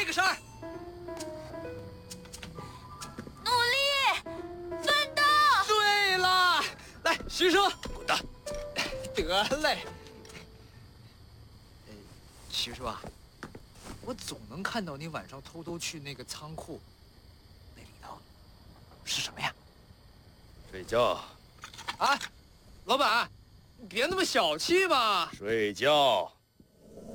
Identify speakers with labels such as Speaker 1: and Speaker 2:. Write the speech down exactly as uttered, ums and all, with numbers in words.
Speaker 1: 个事儿。
Speaker 2: 努力奋斗。
Speaker 1: 对了，来，徐生，
Speaker 3: 滚蛋！
Speaker 1: 得嘞。呃，徐叔啊，我总能看到你晚上偷偷去那个仓库，那里头是什么呀？
Speaker 3: 睡觉。
Speaker 1: 啊，老板，你别那么小气嘛。
Speaker 3: 睡觉。